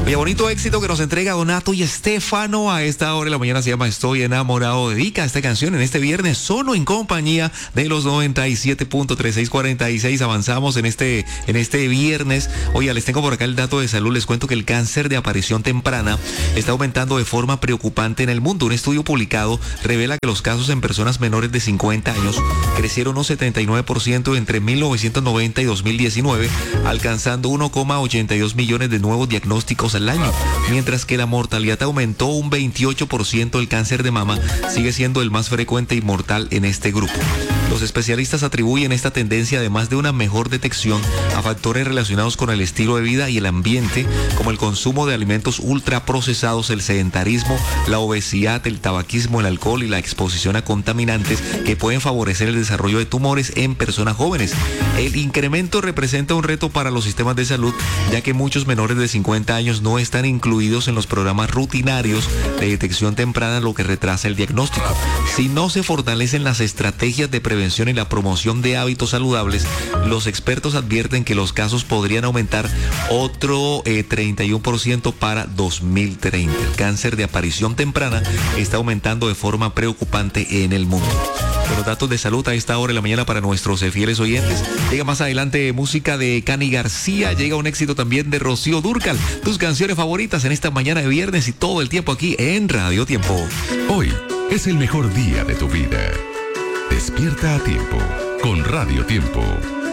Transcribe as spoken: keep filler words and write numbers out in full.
Oye, bonito éxito que nos entrega Donato y Estefano a esta hora de la mañana. Se llama Estoy enamorado. Dedica esta canción en este viernes solo en compañía de los noventa y siete punto treinta y seis cuarenta y seis. Avanzamos en este, en este viernes. Oye, les tengo por acá el dato de salud. Les cuento que el cáncer de aparición temprana está aumentando de forma preocupante en el mundo. Un estudio publicado revela que los casos en personas menores de cincuenta años crecieron un setenta y nueve por ciento entre mil novecientos noventa y dos mil diecinueve, alcanzando uno coma ochenta y dos millones de nuevos diagnósticos al año, mientras que la mortalidad aumentó un veintiocho por ciento. El cáncer de mama sigue siendo el más frecuente y mortal en este grupo. Los especialistas atribuyen esta tendencia, además de una mejor detección, a factores relacionados con el estilo de vida y el ambiente, como el consumo de alimentos ultraprocesados, el sedentarismo, la obesidad, el tabaquismo, el alcohol y la exposición a contaminantes que pueden favorecer el desarrollo de tumores en personas jóvenes. El incremento representa un reto para los sistemas de salud, ya que muchos menores de cincuenta años no están incluidos en los programas rutinarios de detección temprana, lo que retrasa el diagnóstico. Si no se fortalecen las estrategias de prevención y la promoción de hábitos saludables, los expertos advierten que los casos podrían aumentar otro eh, treinta y uno por ciento para dos mil treinta. El cáncer de aparición temprana está aumentando de forma preocupante en el mundo. Con los datos de salud a esta hora de la mañana para nuestros eh, fieles oyentes. Llega más adelante música de Cani García, llega un éxito también de Rocío Dúrcal. Tus canciones favoritas en esta mañana de viernes y todo el tiempo aquí en Radio Tiempo. Hoy es el mejor día de tu vida. Despierta a tiempo con Radio Tiempo.